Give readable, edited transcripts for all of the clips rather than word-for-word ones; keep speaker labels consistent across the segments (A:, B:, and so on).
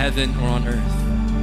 A: heaven or on earth.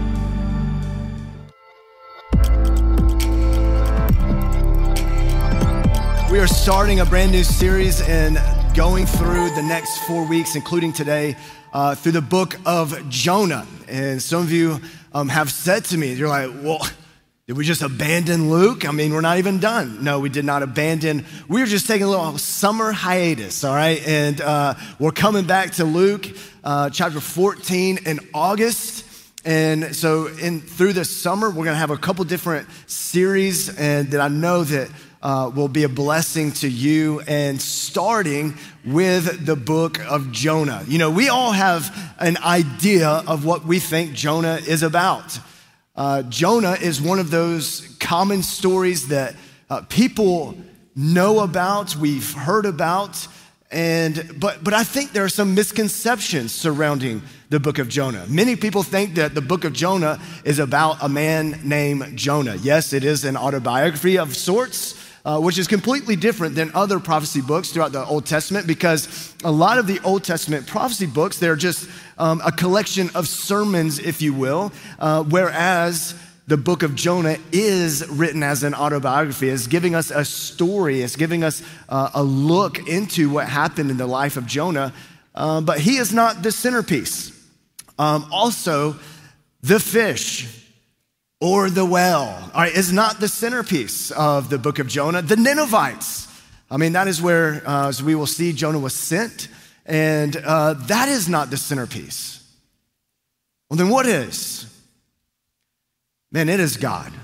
B: We are starting a brand new series and going through the next 4 weeks, including today, through the book of Jonah. And some of you have said to me, you're like, well, did we just abandon Luke? I mean, we're not even done. No, we did not abandon. We were just taking a little summer hiatus, all right? And we're coming back to Luke chapter 14 in August. And so through this summer, we're going to have a couple different series and that I know that will be a blessing to you, and starting with the book of Jonah. You know, we all have an idea of what we think Jonah is about. Jonah is one of those common stories that people know about, we've heard about, but I think there are some misconceptions surrounding the book of Jonah. Many people think that the book of Jonah is about a man named Jonah. Yes, it is an autobiography of sorts, which is completely different than other prophecy books throughout the Old Testament, because a lot of the Old Testament prophecy books, they're just a collection of sermons, if you will, whereas the book of Jonah is written as an autobiography. It's giving us a story. It's giving us a look into what happened in the life of Jonah, but he is not the centerpiece. Also, the fish or the well, all right, is not the centerpiece of the book of Jonah. The Ninevites, I mean, that is where, as we will see, Jonah was sent, and that is not the centerpiece. Well, then what is? Man, it is God.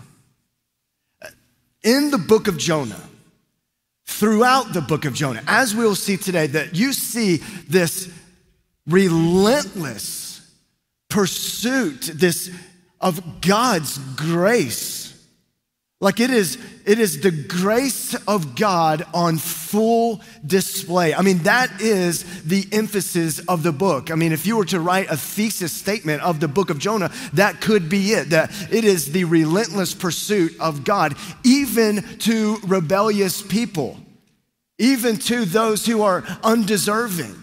B: In the book of Jonah, throughout the book of Jonah, as we will see today, that you see this relentless pursuit, of God's grace. Like it is the grace of God on full display. I mean, that is the emphasis of the book. I mean, if you were to write a thesis statement of the book of Jonah, that could be it, that it is the relentless pursuit of God, even to rebellious people, even to those who are undeserving,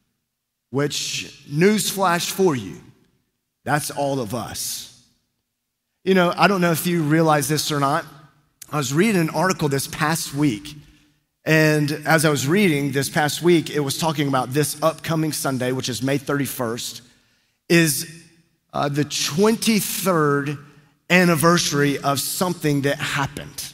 B: which, newsflash for you, that's all of us. You know, I don't know if you realize this or not. I was reading an article this past week, and as I was reading this past week, it was talking about this upcoming Sunday, which is May 31st, is the 23rd anniversary of something that happened.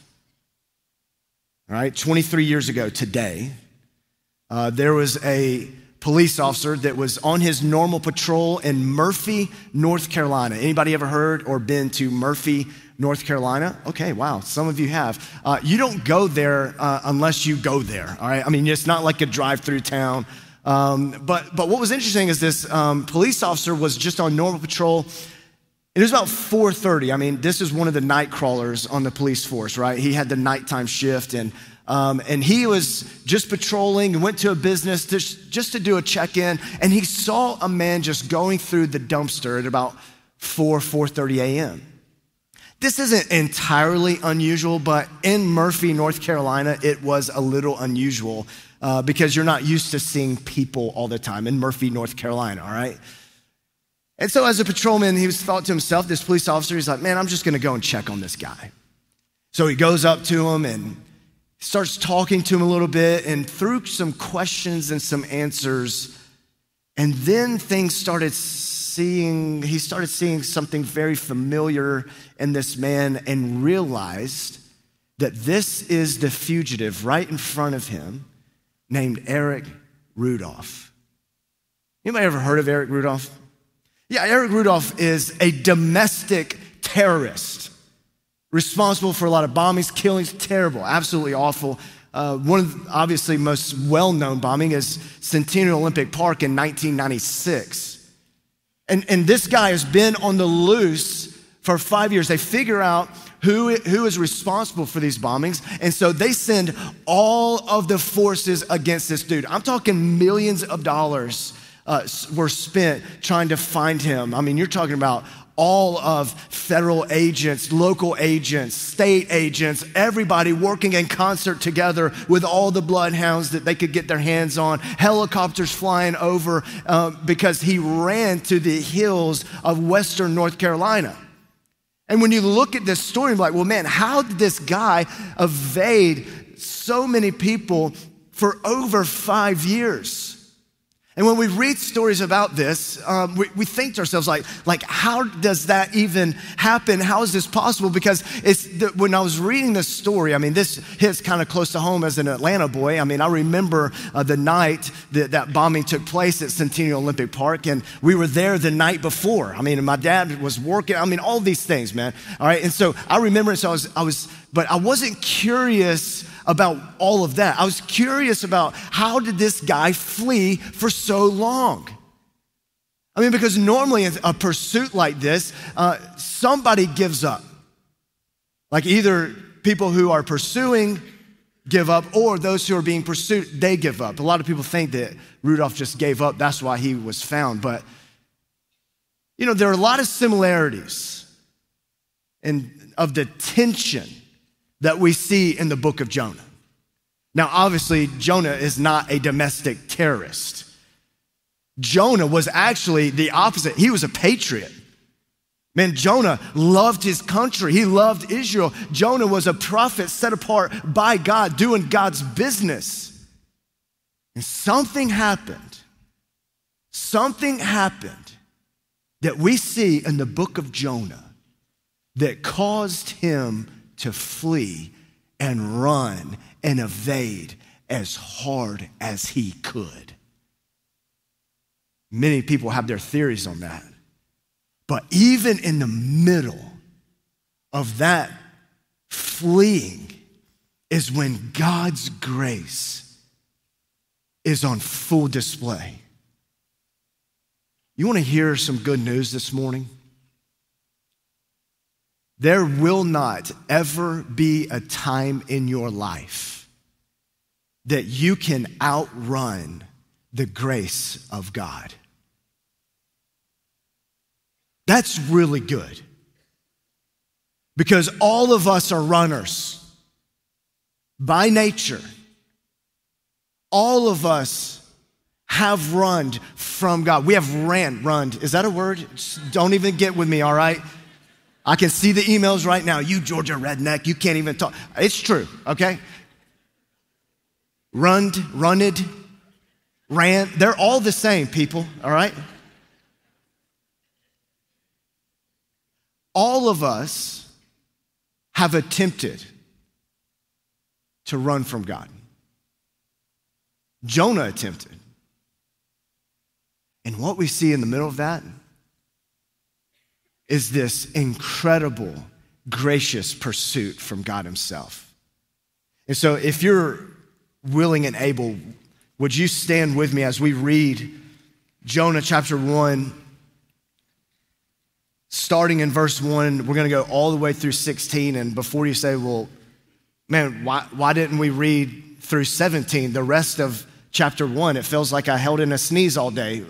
B: All right, 23 years ago today, there was a police officer that was on his normal patrol in Murphy, North Carolina. Anybody ever heard or been to Murphy, North Carolina? Okay, wow, some of you have. You don't go there unless you go there, all right? I mean, it's not like a drive-through town. But what was interesting is this police officer was just on normal patrol. It was about 4:30. I mean, this is one of the night crawlers on the police force, right? He had the nighttime shift, and he was just patrolling and went to a business just to do a check-in, and he saw a man just going through the dumpster at about 4:30 a.m. This isn't entirely unusual, but in Murphy, North Carolina, it was a little unusual because you're not used to seeing people all the time in Murphy, North Carolina, all right? And so as a patrolman, he thought to himself, this police officer, he's like, man, I'm just gonna go and check on this guy. So he goes up to him and starts talking to him a little bit, and through some questions and some answers, and then he started seeing something very familiar in this man, and realized that this is the fugitive right in front of him named Eric Rudolph. Anybody ever heard of Eric Rudolph? Yeah, Eric Rudolph is a domestic terrorist, responsible for a lot of bombings, killings, terrible, absolutely awful. One of the obviously most well-known bombing is Centennial Olympic Park in 1996. And this guy has been on the loose for 5 years. They figure out who is responsible for these bombings, and so they send all of the forces against this dude. I'm talking millions of dollars were spent trying to find him. I mean, you're talking about all of federal agents, local agents, state agents, everybody working in concert together with all the bloodhounds that they could get their hands on, helicopters flying over because he ran to the hills of western North Carolina. And when you look at this story, I'm like, well, man, how did this guy evade so many people for over 5 years? And when we read stories about this, we think to ourselves, like, how does that even happen? How is this possible? Because when I was reading this story, I mean, this hits kind of close to home as an Atlanta boy. I mean, I remember the night that bombing took place at Centennial Olympic Park, and we were there the night before. I mean, my dad was working. I mean, all these things, man. All right, and so I remember. So but I wasn't curious about all of that. I was curious about how did this guy flee for so long? I mean, because normally in a pursuit like this, somebody gives up. Like either people who are pursuing give up, or those who are being pursued, they give up. A lot of people think that Rudolph just gave up. That's why he was found. But, you know, there are a lot of similarities of the tension that we see in the book of Jonah. Now, obviously, Jonah is not a domestic terrorist. Jonah was actually the opposite. He was a patriot. Man, Jonah loved his country. He loved Israel. Jonah was a prophet set apart by God, doing God's business. And something happened. Something happened that we see in the book of Jonah that caused him to flee and run and evade as hard as he could. Many people have their theories on that. But even in the middle of that fleeing is when God's grace is on full display. You want to hear some good news this morning? There will not ever be a time in your life that you can outrun the grace of God. That's really good. Because all of us are runners by nature. All of us have run from God. We have run. Is that a word? Just don't even get with me, all right? I can see the emails right now. You Georgia redneck, you can't even talk. It's true, okay? Runned, ran. They're all the same, people, all right? All of us have attempted to run from God. Jonah attempted. And what we see in the middle of that is this incredible, gracious pursuit from God himself. And so if you're willing and able, would you stand with me as we read Jonah chapter 1, starting in verse 1. We're going to go all the way through 16. And before you say, well, man, why didn't we read through 17, the rest of chapter 1? It feels like I held in a sneeze all day.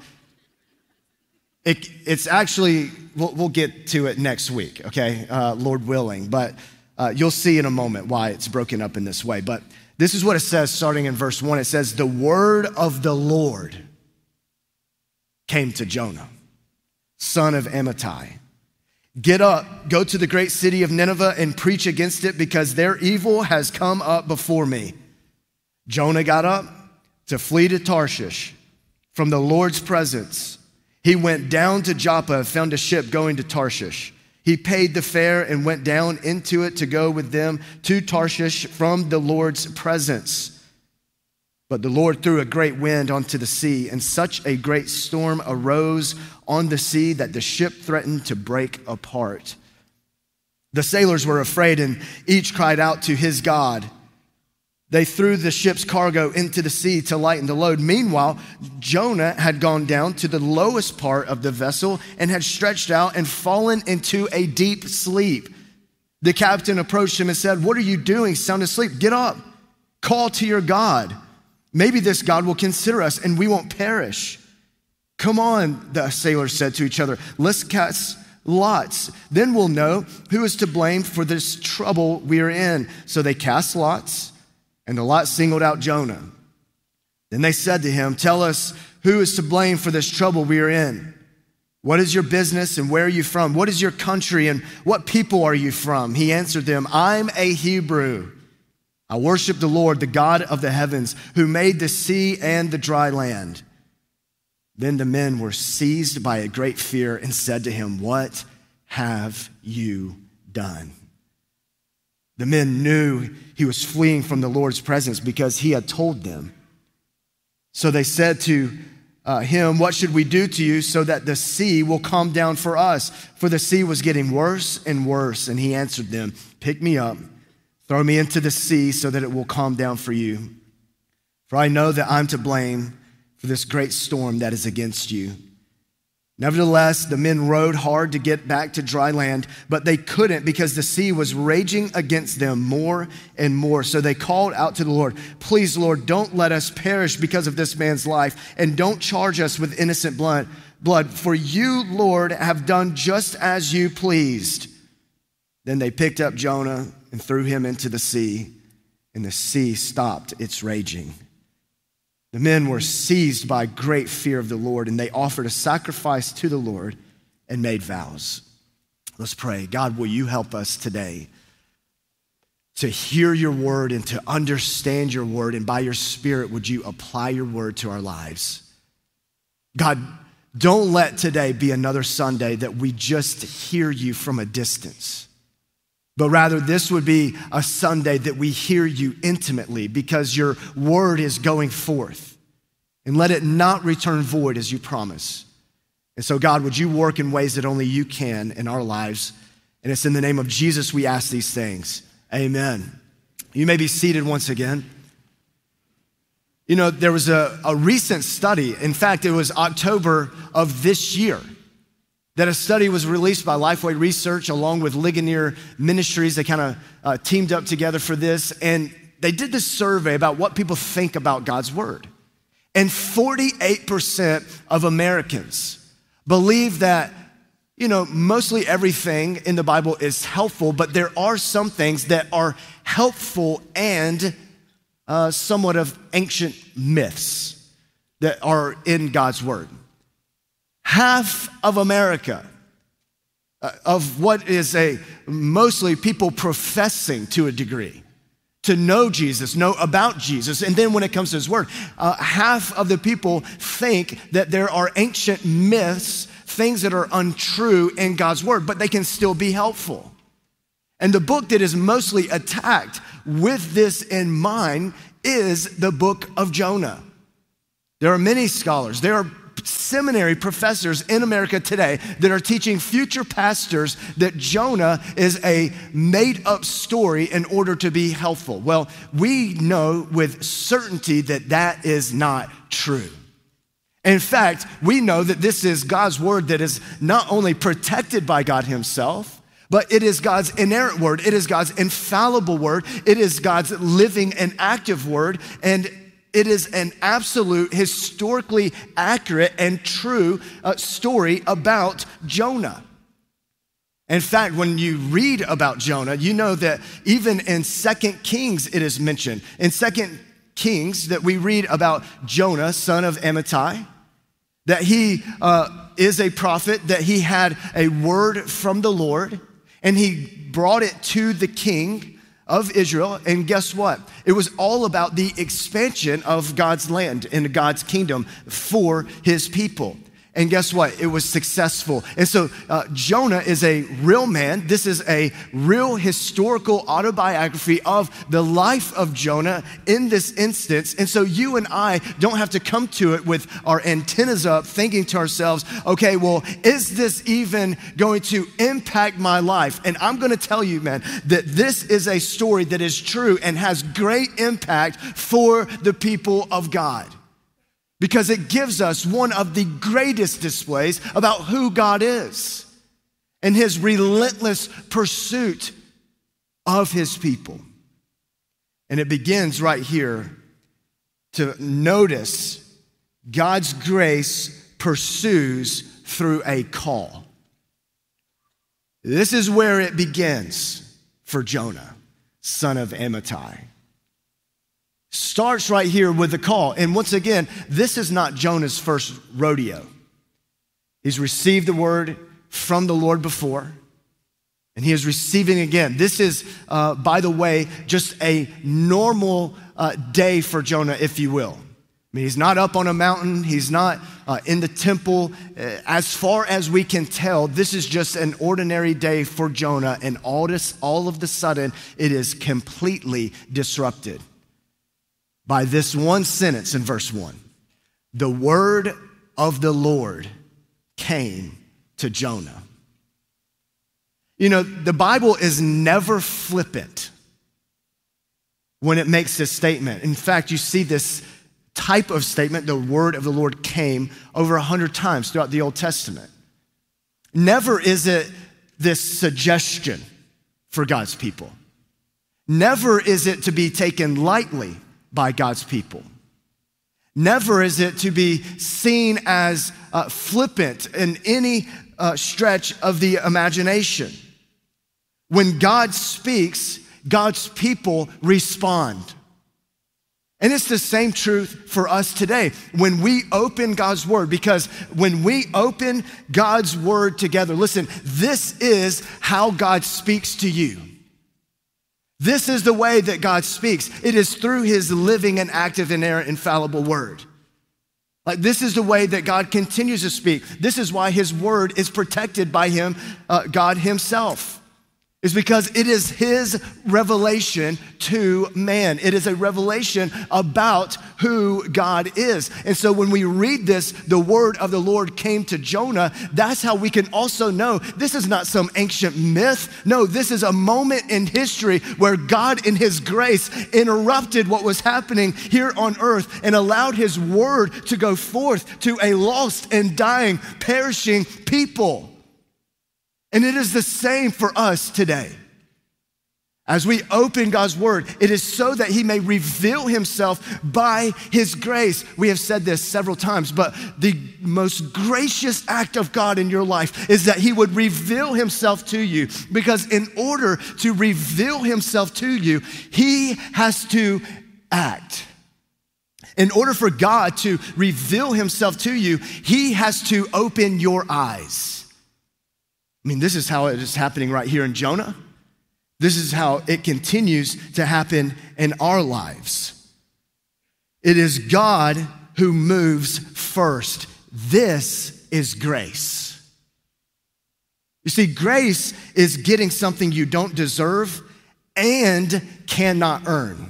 B: It's actually, we'll get to it next week, okay, Lord willing. But you'll see in a moment why it's broken up in this way. But this is what it says starting in verse 1. It says, the word of the Lord came to Jonah, son of Amittai. Get up, go to the great city of Nineveh and preach against it, because their evil has come up before me. Jonah got up to flee to Tarshish from the Lord's presence. He went down to Joppa and found a ship going to Tarshish. He paid the fare and went down into it to go with them to Tarshish from the Lord's presence. But the Lord threw a great wind onto the sea, and such a great storm arose on the sea that the ship threatened to break apart. The sailors were afraid, and each cried out to his God. They threw the ship's cargo into the sea to lighten the load. Meanwhile, Jonah had gone down to the lowest part of the vessel and had stretched out and fallen into a deep sleep. The captain approached him and said, "What are you doing, sound asleep? Get up, call to your God. Maybe this God will consider us and we won't perish." "Come on," the sailors said to each other, let's cast lots. Then we'll know who is to blame for this trouble we are in. So they cast lots, and the lot singled out Jonah. Then they said to him, tell us who is to blame for this trouble we are in. What is your business and where are you from? What is your country and what people are you from? He answered them, I'm a Hebrew. I worship the Lord, the God of the heavens, who made the sea and the dry land. Then the men were seized by a great fear and said to him, what have you done? The men knew he was fleeing from the Lord's presence because he had told them. So they said to him, what should we do to you so that the sea will calm down for us? For the sea was getting worse and worse. And he answered them, pick me up, throw me into the sea so that it will calm down for you. For I know that I'm to blame for this great storm that is against you. Nevertheless, the men rowed hard to get back to dry land, but they couldn't because the sea was raging against them more and more. So they called out to the Lord, please, Lord, don't let us perish because of this man's life, and don't charge us with innocent blood. For you, Lord, have done just as you pleased. Then they picked up Jonah and threw him into the sea, and the sea stopped its raging. The men were seized by great fear of the Lord, and they offered a sacrifice to the Lord and made vows. Let's pray. God, will you help us today to hear your word and to understand your word, and by your Spirit, would you apply your word to our lives? God, don't let today be another Sunday that we just hear you from a distance, but rather this would be a Sunday that we hear you intimately because your word is going forth. And let it not return void as you promise. And so God, would you work in ways that only you can in our lives? And it's in the name of Jesus we ask these things. Amen. You may be seated once again. You know, there was a recent study. In fact, it was October of this year that a study was released by Lifeway Research along with Ligonier Ministries. They kind of teamed up together for this. And they did this survey about what people think about God's word. And 48% of Americans believe that, you know, mostly everything in the Bible is helpful, but there are some things that are helpful and somewhat of ancient myths that are in God's word. Half of America, of what is mostly people professing to a degree to know Jesus, know about Jesus. And then when it comes to his word, half of the people think that there are ancient myths, things that are untrue in God's word, but they can still be helpful. And the book that is mostly attacked with this in mind is the book of Jonah. There are many scholars, there are seminary professors in America today that are teaching future pastors that Jonah is a made-up story in order to be helpful. Well, we know with certainty that that is not true. In fact, we know that this is God's word that is not only protected by God himself, but it is God's inerrant word. It is God's infallible word. It is God's living and active word. And it is an absolute, historically accurate and true story about Jonah. In fact, when you read about Jonah, you know that even in 2 Kings it is mentioned. In 2 Kings that we read about Jonah, son of Amittai, that he is a prophet, that he had a word from the Lord, and he brought it to the king of Israel, and guess what? It was all about the expansion of God's land and God's kingdom for his people. And guess what? It was successful. And so Jonah is a real man. This is a real historical autobiography of the life of Jonah in this instance. And so you and I don't have to come to it with our antennas up thinking to ourselves, okay, well, is this even going to impact my life? And I'm going to tell you, man, that this is a story that is true and has great impact for the people of God. Because it gives us one of the greatest displays about who God is and his relentless pursuit of his people. And it begins right here to notice God's grace pursues through a call. This is where it begins for Jonah, son of Amittai. Starts right here with the call. And once again, this is not Jonah's first rodeo. He's received the word from the Lord before, and he is receiving again. This is, by the way, just a normal day for Jonah, if you will. I mean, he's not up on a mountain. He's not in the temple. As far as we can tell, this is just an ordinary day for Jonah, and all of the sudden, it is completely disrupted by this one sentence in verse 1. The word of the Lord came to Jonah. You know, the Bible is never flippant when it makes this statement. In fact, you see this type of statement, the word of the Lord came, over 100 times throughout the Old Testament. Never is it this suggestion for God's people. Never is it to be taken lightly by God's people. Never is it to be seen as flippant in any stretch of the imagination. When God speaks, God's people respond. And it's the same truth for us today. When we open God's word, because when we open God's word together, listen, this is how God speaks to you. This is the way that God speaks. It is through his living and active, inerrant, infallible word. Like, this is the way that God continues to speak. This is why his word is protected by him, God himself. Is because it is his revelation to man. It is a revelation about who God is. And so when we read this, the word of the Lord came to Jonah, that's how we can also know this is not some ancient myth. No, this is a moment in history where God in his grace interrupted what was happening here on earth and allowed his word to go forth to a lost and dying, perishing people. And it is the same for us today. As we open God's word, it is so that he may reveal himself by his grace. We have said this several times, but the most gracious act of God in your life is that he would reveal himself to you. Because in order to reveal himself to you, he has to act. In order for God to reveal himself to you, he has to open your eyes. I mean, this is how it is happening right here in Jonah. This is how it continues to happen in our lives. It is God who moves first. This is grace. You see, grace is getting something you don't deserve and cannot earn.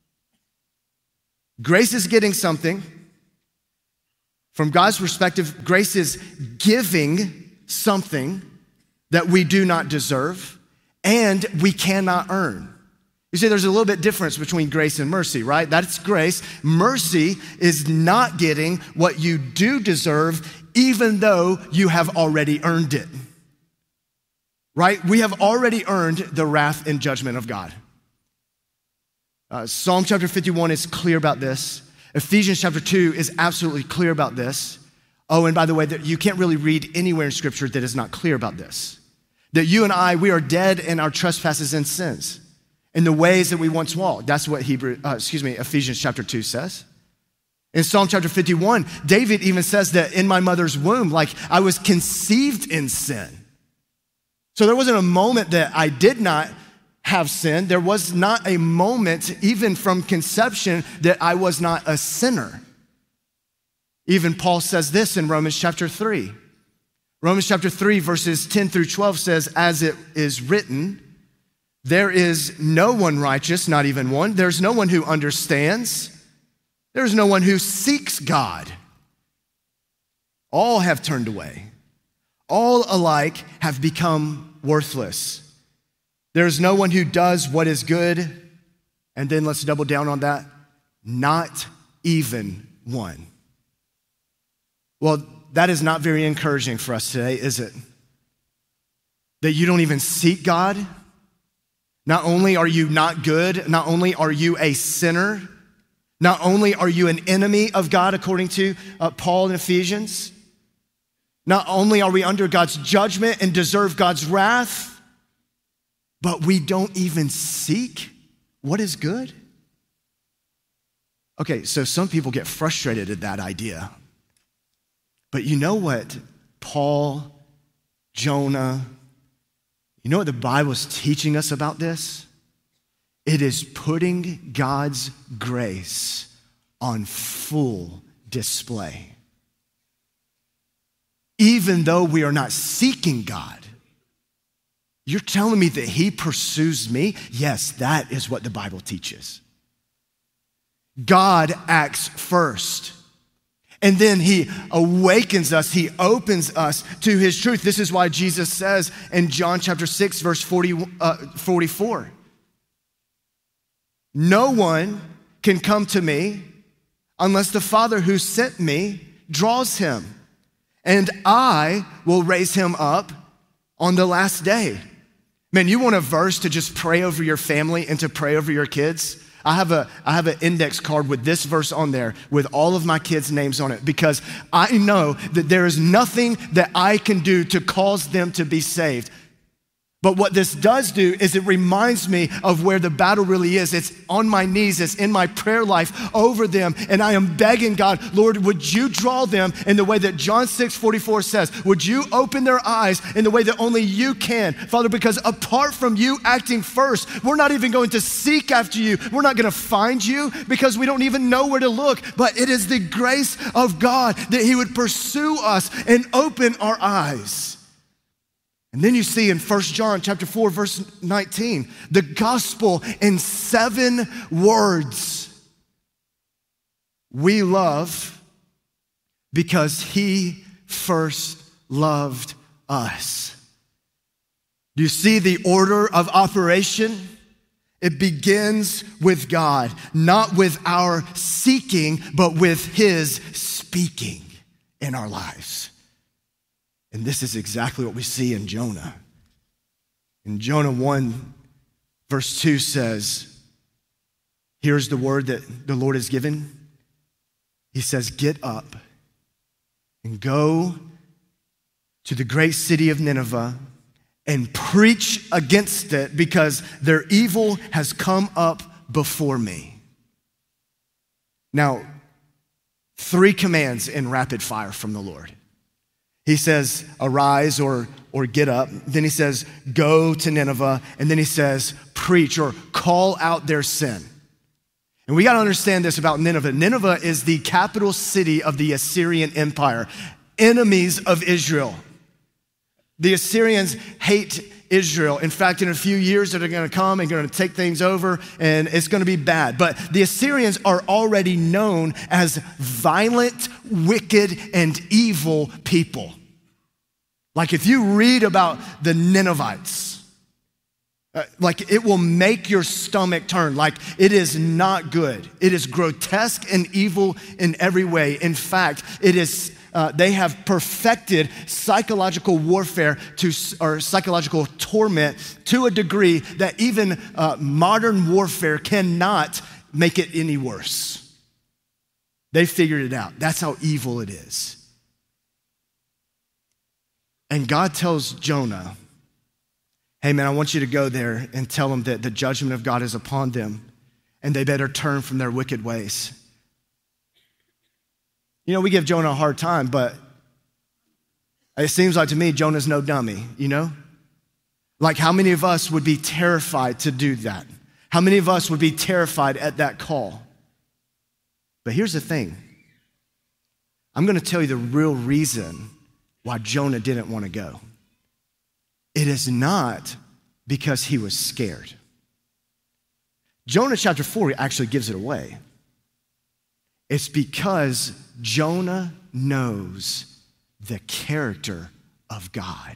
B: Grace is getting something. From God's perspective, grace is giving something that we do not deserve and we cannot earn. You see, there's a little bit difference between grace and mercy, right? That's grace. Mercy is not getting what you do deserve, even though you have already earned it, right? We have already earned the wrath and judgment of God. Psalm chapter 51 is clear about this. Ephesians chapter 2 is absolutely clear about this. Oh, and by the way, you can't really read anywhere in Scripture that is not clear about this. That you and I, we are dead in our trespasses and sins, in the ways that we once walked. That's what Ephesians chapter 2 says. In Psalm chapter 51, David even says that in my mother's womb, like I was conceived in sin. So there wasn't a moment that I did not have sin. There was not a moment, even from conception, that I was not a sinner. Even Paul says this in Romans chapter 3. Romans chapter 3, verses 10 through 12 says, as it is written, there is no one righteous, not even one. There's no one who understands. There's no one who seeks God. All have turned away. All alike have become worthless. There's no one who does what is good. And then let's double down on that. Not even one. Well, that is not very encouraging for us today, is it? That you don't even seek God. Not only are you not good, not only are you a sinner, not only are you an enemy of God, according to Paul in Ephesians, Not only are we under God's judgment and deserve God's wrath, but we don't even seek what is good. Okay, so some people get frustrated at that idea. But you know what Paul, Jonah, you know what the Bible is teaching us about this? It is putting God's grace on full display. Even though we are not seeking God, you're telling me that he pursues me? Yes, that is what the Bible teaches. God acts first. And then he awakens us, he opens us to his truth. This is why Jesus says in John chapter 6, verse 44, no one can come to me unless the Father who sent me draws him, and I will raise him up on the last day. Man, you want a verse to just pray over your family and to pray over your kids? I have an index card with this verse on there with all of my kids' names on it, because I know that there is nothing that I can do to cause them to be saved. But what this does do is it reminds me of where the battle really is. It's on my knees, it's in my prayer life over them, and I am begging God, Lord, would you draw them in the way that John 6:44 says? Would you open their eyes in the way that only you can? Father, because apart from you acting first, we're not even going to seek after you. We're not going to find you because we don't even know where to look. But it is the grace of God that he would pursue us and open our eyes. And then you see in 1 John chapter 4, verse 19, the gospel in 7 words. We love because he first loved us. Do you see the order of operation? It begins with God, not with our seeking, but with his speaking in our lives. And this is exactly what we see in Jonah. In Jonah 1, verse 2 says, here's the word that the Lord has given. He says, get up and go to the great city of Nineveh and preach against it, because their evil has come up before me. Now, 3 commands in rapid fire from the Lord. He says, arise or get up. Then he says, go to Nineveh. And then he says, preach or call out their sin. And we got to understand this about Nineveh. Nineveh is the capital city of the Assyrian Empire, enemies of Israel. The Assyrians hate Israel. In fact, in a few years, they're going to come and going to take things over, and it's going to be bad. But the Assyrians are already known as violent, wicked, and evil people. Like if you read about the Ninevites, like it will make your stomach turn. Like it is not good. It is grotesque and evil in every way. In fact, it is. They have perfected psychological warfare or psychological torment to a degree that even modern warfare cannot make it any worse. They figured it out. That's how evil it is. And God tells Jonah, hey man, I want you to go there and tell them that the judgment of God is upon them and they better turn from their wicked ways. You know, we give Jonah a hard time, but it seems like to me, Jonah's no dummy, you know? Like how many of us would be terrified to do that? How many of us would be terrified at that call? But here's the thing. I'm gonna tell you the real reason why Jonah didn't want to go. It is not because he was scared. Jonah chapter 4 actually gives it away. It's because Jonah knows the character of God.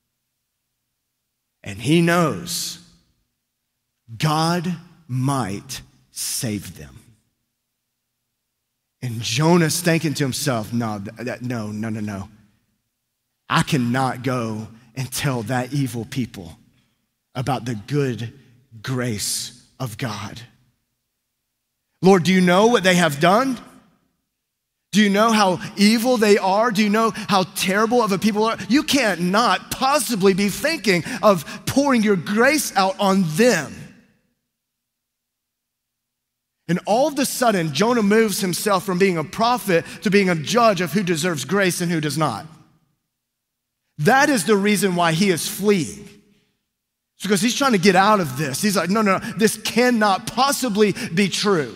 B: And he knows God might save them. And Jonah's thinking to himself, no. I cannot go and tell that evil people about the good grace of God. Lord, do you know what they have done? Do you know how evil they are? Do you know how terrible of a people are? You can't not possibly be thinking of pouring your grace out on them. And all of a sudden, Jonah moves himself from being a prophet to being a judge of who deserves grace and who does not. That is the reason why he is fleeing. It's because he's trying to get out of this. He's like, no, this cannot possibly be true.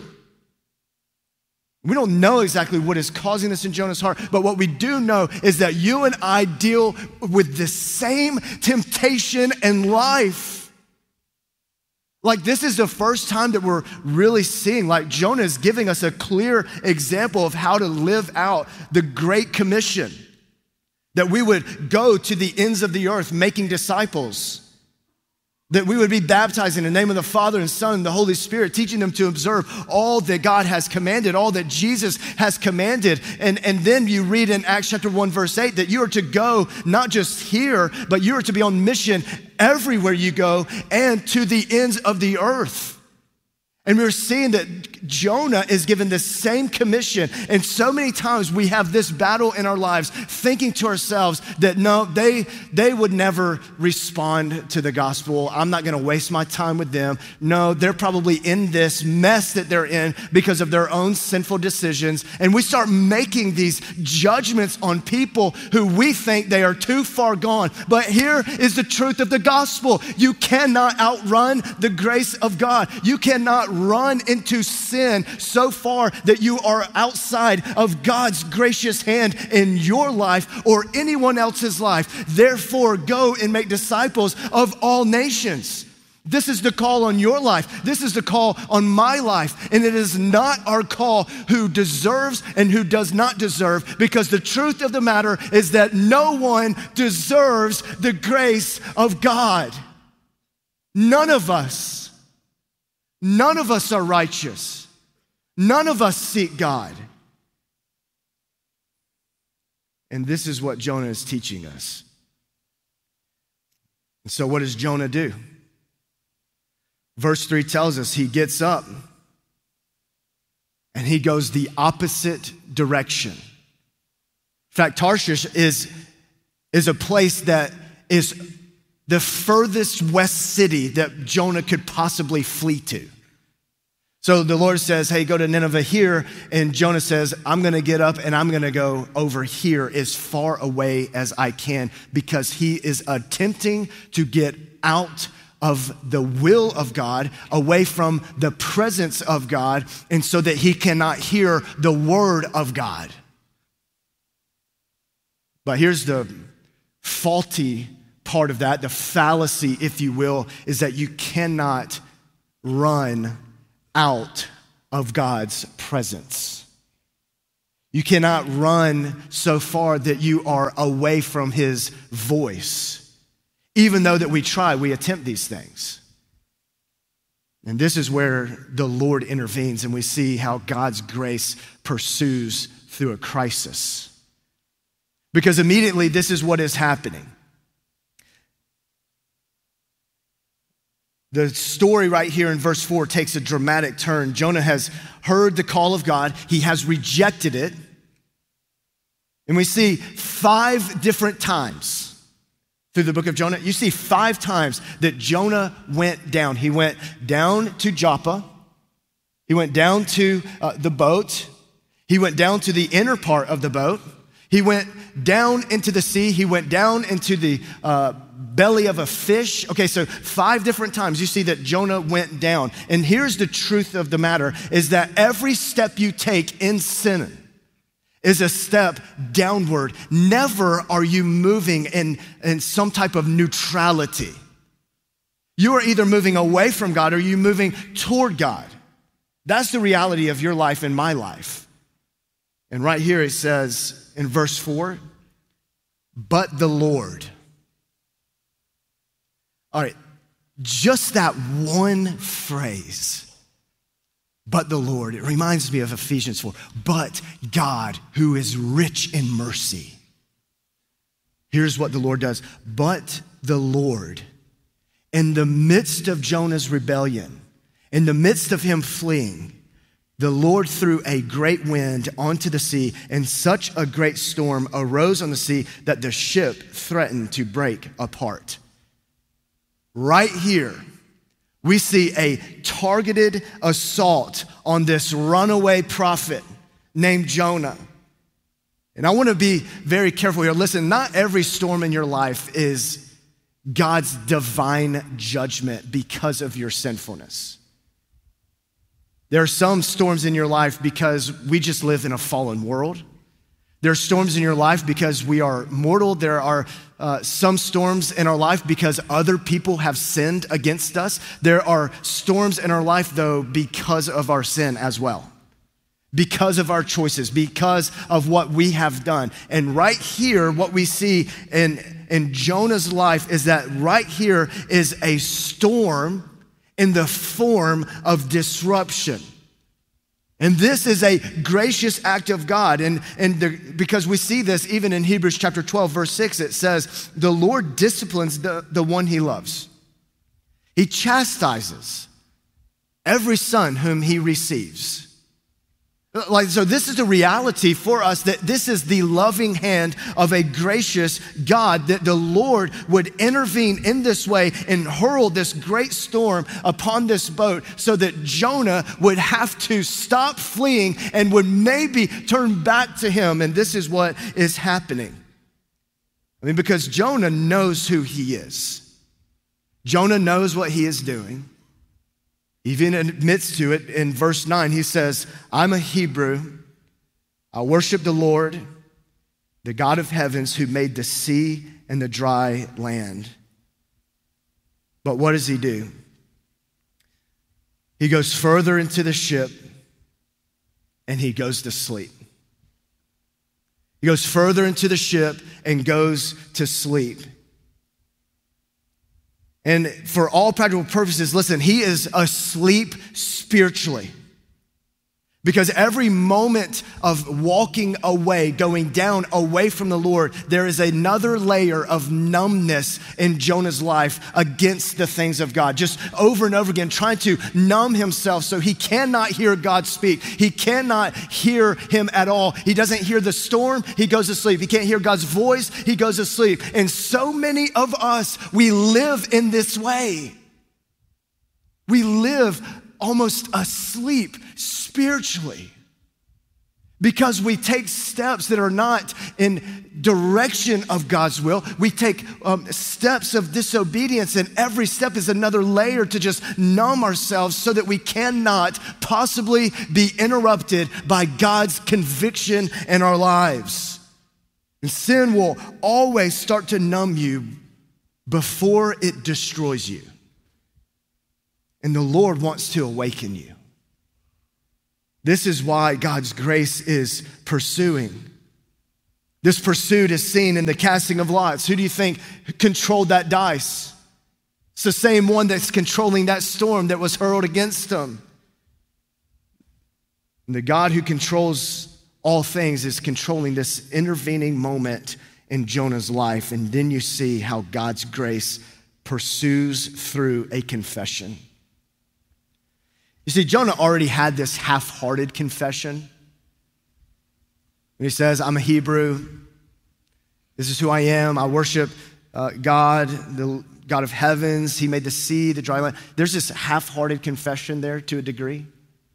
B: We don't know exactly what is causing this in Jonah's heart, but what we do know is that you and I deal with the same temptation in life. Like, this is the first time that we're really seeing, like, Jonah is giving us a clear example of how to live out the Great Commission, that we would go to the ends of the earth making disciples, that we would be baptized in the name of the Father and Son and the Holy Spirit, teaching them to observe all that God has commanded, all that Jesus has commanded. And then you read in Acts chapter 1, verse 8, that you are to go not just here, but you are to be on mission everywhere you go and to the ends of the earth. And we're seeing that Jonah is given the same commission. And so many times we have this battle in our lives thinking to ourselves that no, they would never respond to the gospel. I'm not gonna waste my time with them. No, they're probably in this mess that they're in because of their own sinful decisions. And we start making these judgments on people who we think they are too far gone. But here is the truth of the gospel. You cannot outrun the grace of God. You cannot run into sin so far that you are outside of God's gracious hand in your life or anyone else's life. Therefore, go and make disciples of all nations. This is the call on your life. This is the call on my life. And it is not our call who deserves and who does not deserve, because the truth of the matter is that no one deserves the grace of God. None of us. None of us are righteous. None of us seek God. And this is what Jonah is teaching us. And so what does Jonah do? Verse 3 tells us he gets up and he goes the opposite direction. In fact, Tarshish is a place that is the furthest west city that Jonah could possibly flee to. So the Lord says, hey, go to Nineveh here. And Jonah says, I'm going to get up and I'm going to go over here as far away as I can, because he is attempting to get out of the will of God, away from the presence of God, and so that he cannot hear the word of God. But here's the faulty part of that, the fallacy, if you will, is that you cannot run out of God's presence. You cannot run so far that you are away from his voice. Even though that we try, we attempt these things. And this is where the Lord intervenes, and we see how God's grace pursues through a crisis. Because immediately this is what is happening. The story right here in verse 4 takes a dramatic turn. Jonah has heard the call of God. He has rejected it. And we see 5 different times through the book of Jonah. You see 5 times that Jonah went down. He went down to Joppa. He went down to the boat. He went down to the inner part of the boat. He went down into the sea. He went down into the belly of a fish. Okay, so 5 different times you see that Jonah went down. And here's the truth of the matter, is that every step you take in sin is a step downward. Never are you moving in some type of neutrality. You are either moving away from God or you're moving toward God. That's the reality of your life and my life. And right here it says in verse 4, but the Lord. All right, just that one phrase, but the Lord, it reminds me of Ephesians 4, but God who is rich in mercy. Here's what the Lord does. But the Lord, in the midst of Jonah's rebellion, in the midst of him fleeing, The Lord threw a great wind onto the sea, and such a great storm arose on the sea that the ship threatened to break apart. Right here, we see a targeted assault on this runaway prophet named Jonah. And I want to be very careful here. Listen, not every storm in your life is God's divine judgment because of your sinfulness. There are some storms in your life because we just live in a fallen world. There are storms in your life because we are mortal. There are some storms in our life because other people have sinned against us. There are storms in our life, though, because of our sin as well, because of our choices, because of what we have done. And right here, what we see in Jonah's life is that right here is a storm in the form of disruption. And this is a gracious act of God. Because we see this even in Hebrews chapter 12, verse 6, it says, the Lord disciplines the one he loves. He chastises every son whom he receives. So this is the reality for us, that this is the loving hand of a gracious God, that the Lord would intervene in this way and hurl this great storm upon this boat so that Jonah would have to stop fleeing and would maybe turn back to him. And this is what is happening. Because Jonah knows who he is. Jonah knows what he is doing. He even admits to it in verse 9. He says, I'm a Hebrew. I worship the Lord, the God of heavens, who made the sea and the dry land. But what does he do? He goes further into the ship and he goes to sleep. He goes further into the ship and goes to sleep. And for all practical purposes, listen, he is asleep spiritually. Because every moment of walking away, going down away from the Lord, there is another layer of numbness in Jonah's life against the things of God. Just over and over again, trying to numb himself so he cannot hear God speak. He cannot hear him at all. He doesn't hear the storm, he goes to sleep. He can't hear God's voice, he goes to sleep. And so many of us, we live in this way. We live almost asleep spiritually because we take steps that are not in direction of God's will. We take steps of disobedience, and every step is another layer to just numb ourselves so that we cannot possibly be interrupted by God's conviction in our lives. And sin will always start to numb you before it destroys you. And the Lord wants to awaken you. This is why God's grace is pursuing. This pursuit is seen in the casting of lots. Who do you think controlled that dice? It's the same one that's controlling that storm that was hurled against him. And the God who controls all things is controlling this intervening moment in Jonah's life. And then you see how God's grace pursues through a confession. You see, Jonah already had this half-hearted confession. He says, I'm a Hebrew. This is who I am. I worship God, the God of heavens. He made the sea, the dry land. There's this half-hearted confession there to a degree.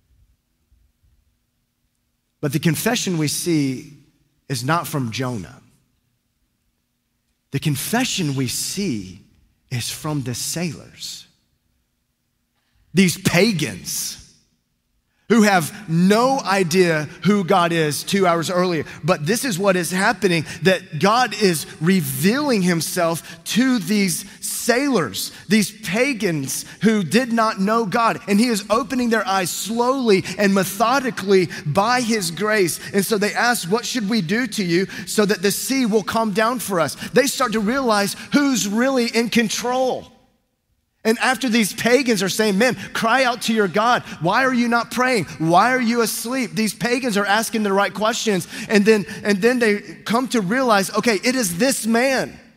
B: But the confession we see is not from Jonah. The confession we see is from the sailors. These pagans who have no idea who God is 2 hours earlier. But this is what is happening, that God is revealing himself to these sailors, these pagans who did not know God. And he is opening their eyes slowly and methodically by his grace. And so they ask, what should we do to you so that the sea will calm down for us? They start to realize who's really in control. And after these pagans are saying, man, cry out to your God. Why are you not praying? Why are you asleep? These pagans are asking the right questions. And then they come to realize, okay, it is this man.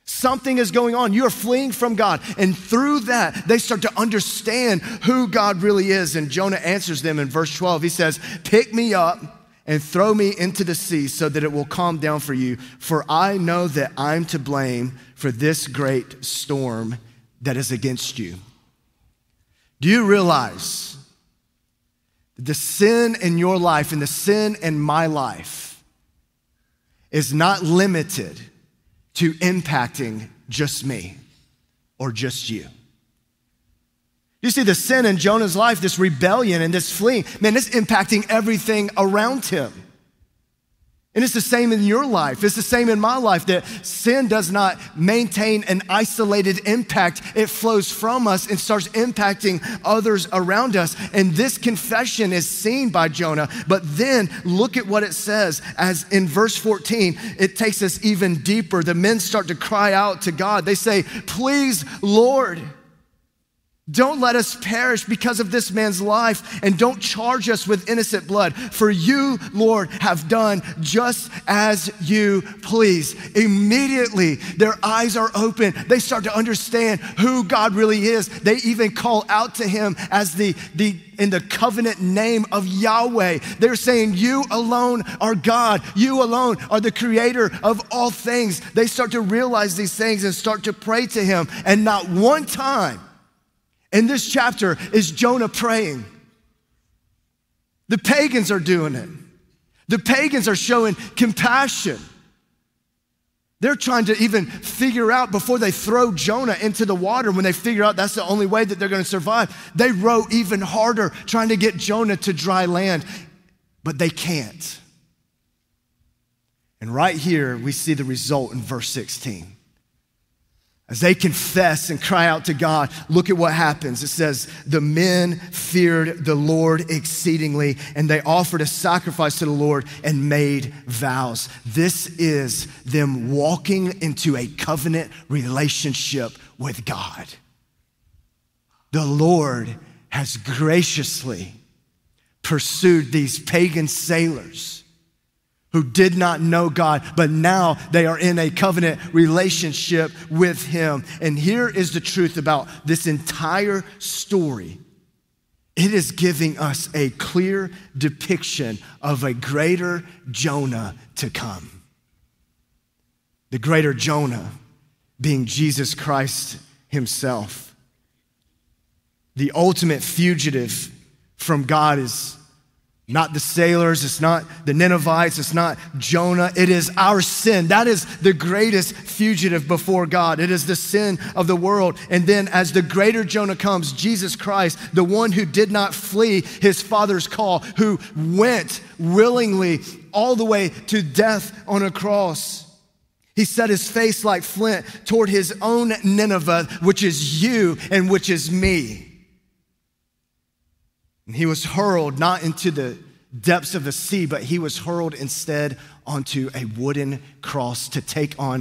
B: Something is going on. You are fleeing from God. And through that, they start to understand who God really is. And Jonah answers them in verse 12. He says, pick me up and throw me into the sea so that it will calm down for you. For I know that I'm to blame for this great storm that is against you. Do you realize the sin in your life and the sin in my life is not limited to impacting just me or just you? You see, the sin in Jonah's life, this rebellion and this fleeing, man, it's impacting everything around him. And it's the same in your life. It's the same in my life, that sin does not maintain an isolated impact. It flows from us and starts impacting others around us. And this confession is seen by Jonah. But then look at what it says. As in verse 14, it takes us even deeper. The men start to cry out to God. They say, please, Lord, don't let us perish because of this man's life, and don't charge us with innocent blood. For you, Lord, have done just as you please. Immediately, their eyes are open. They start to understand who God really is. They even call out to him as in the covenant name of Yahweh. They're saying, you alone are God. You alone are the creator of all things. They start to realize these things and start to pray to him. And not one time in this chapter is Jonah praying. The pagans are doing it. The pagans are showing compassion. They're trying to even figure out, before they throw Jonah into the water, when they figure out that's the only way that they're going to survive, they row even harder trying to get Jonah to dry land, but they can't. And right here, we see the result in verse 16. As they confess and cry out to God, look at what happens. It says, the men feared the Lord exceedingly, and they offered a sacrifice to the Lord and made vows. This is them walking into a covenant relationship with God. The Lord has graciously pursued these pagan sailors who did not know God, but now they are in a covenant relationship with him. And here is the truth about this entire story. It is giving us a clear depiction of a greater Jonah to come. The greater Jonah being Jesus Christ himself. The ultimate fugitive from God is not the sailors, it's not the Ninevites, it's not Jonah. It is our sin. That is the greatest fugitive before God. It is the sin of the world. And then as the greater Jonah comes, Jesus Christ, the one who did not flee his Father's call, who went willingly all the way to death on a cross. He set his face like flint toward his own Nineveh, which is you and which is me. And he was hurled not into the depths of the sea, but he was hurled instead onto a wooden cross to take on